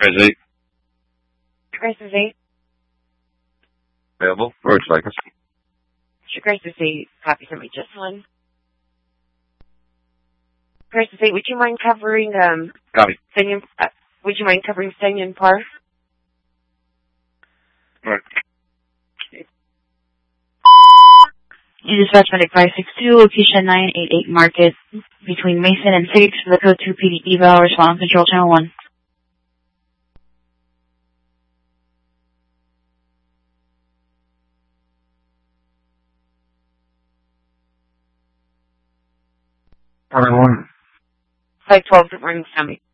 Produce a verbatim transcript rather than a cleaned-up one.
Crisis eight. Crisis eight. Available. Where would you like us? Sure, Crisis eight. Copy from me, just one. Crisis eight, would you mind covering, um... Copy. Senyon, uh, would you mind covering Senyon Park? All right. You dispatch medic five six two, location nine eight eight Market, between Mason and six, for the code two P D eval, respond control channel one. One. five twelve, good morning, Sammy.